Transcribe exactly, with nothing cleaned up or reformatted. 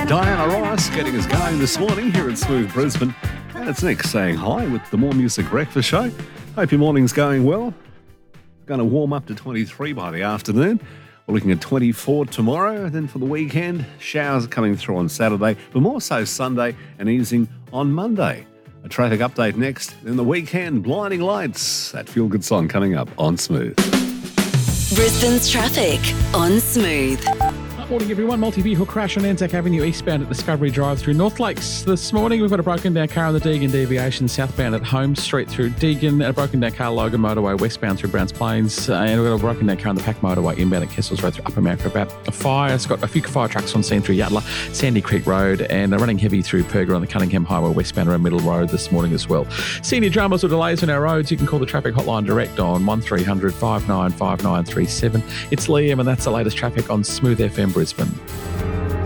Diana Ross getting us going this morning here at Smooth Brisbane. And it's Nick saying hi with the More Music Breakfast Show. Hope your morning's going well. Going to warm up to twenty-three by the afternoon. We're looking at twenty-four tomorrow. And then for the weekend, showers are coming through on Saturday, but more so Sunday and easing on Monday. A traffic update next. Then the weekend, blinding lights. That feel-good song coming up on Smooth. Brisbane's traffic on Smooth. Morning everyone, multi-vehicle crash on Anzac Avenue eastbound at Discovery Drive through North Lakes. This morning we've got a broken down car on the Deagon deviation southbound at Holmes Street through Deagon, and a broken down car Logan Motorway westbound through Browns Plains, uh, and we've got a broken down car on the Pack Motorway inbound at Kessels Road through Upper Mount Gravatt. A fire, it's got a few fire trucks on scene through Yatala, Sandy Creek Road, and they're running heavy through Perga on the Cunningham Highway westbound around Middle Road this morning as well. Senior dramas or delays on our roads, you can call the traffic hotline direct on one three hundred five nine five nine three seven. It's Liam, and that's the latest traffic on Smooth F M Brisbane.